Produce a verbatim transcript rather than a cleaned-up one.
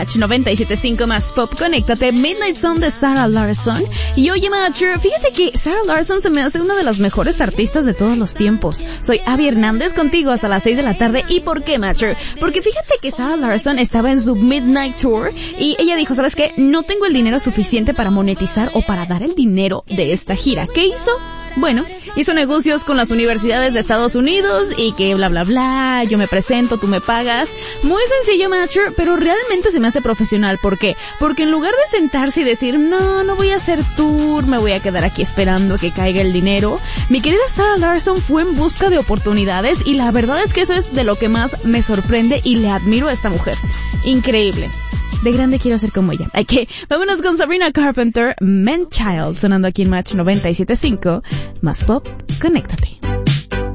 Match noventa y siete punto cinco más Pop, conéctate. Midnight Sun de Sarah Larson. Y oye, Matcher, fíjate que Sarah Larson se me hace una de las mejores artistas de todos los tiempos. Soy Abby Hernández contigo hasta las seis de la tarde. ¿Y por qué, Matcher? Porque fíjate que Sarah Larson estaba en su Midnight Tour y ella dijo, ¿sabes qué? No tengo el dinero suficiente para monetizar o para dar el dinero de esta gira. ¿Qué hizo? Bueno, hizo negocios con las universidades de Estados Unidos y que bla bla bla, yo me presento, tú me pagas. Muy sencillo, Matcher, pero realmente se me hace profesional. ¿Por qué? Porque en lugar de sentarse y decir, no, no voy a hacer tour, me voy a quedar aquí esperando que caiga el dinero, mi querida Sarah Larson fue en busca de oportunidades y la verdad es que eso es de lo que más me sorprende y le admiro a esta mujer. Increíble. De grande quiero ser como ella. Hay que, vámonos con Sabrina Carpenter, Man Child, sonando aquí en Match noventa y siete punto cinco. Más Pop, conéctate.